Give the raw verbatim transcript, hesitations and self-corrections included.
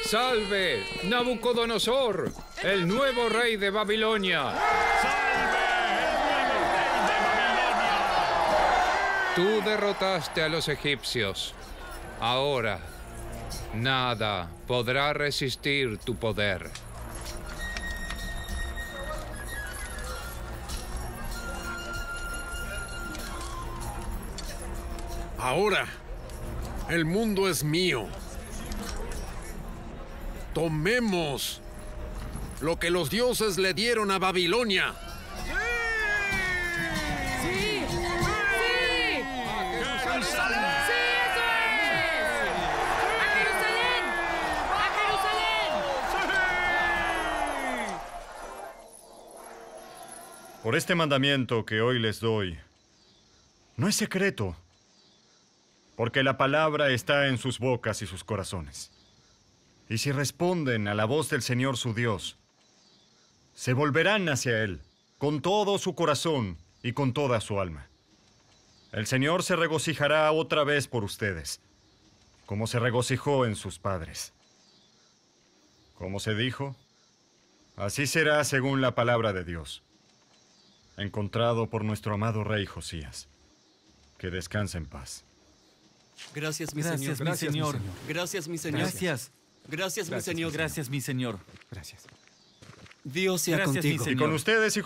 ¡Salve, Nabucodonosor, el nuevo rey de Babilonia! ¡Salve, el nuevo rey de Babilonia! Tú derrotaste a los egipcios. Ahora, nada podrá resistir tu poder. Ahora, el mundo es mío. Tomemos lo que los dioses le dieron a Babilonia. ¡Sí! ¡Sí! ¡Sí! ¡A Jerusalén! ¡Sí, eso es! ¡A Jerusalén! ¡A Jerusalén! Por este mandamiento que hoy les doy, no es secreto, porque la palabra está en sus bocas y sus corazones. Y si responden a la voz del Señor su Dios, se volverán hacia Él con todo su corazón y con toda su alma. El Señor se regocijará otra vez por ustedes, como se regocijó en sus padres. Como se dijo, así será según la palabra de Dios, encontrado por nuestro amado rey Josías. Que descanse en paz. Gracias, mi Gracias, Señor. mi Señor. Gracias, mi Señor. Gracias. Gracias, mi Gracias, Señor. Gracias, mi Señor. Gracias. Dios sea Gracias, mi contigo. Señor. Y con ustedes,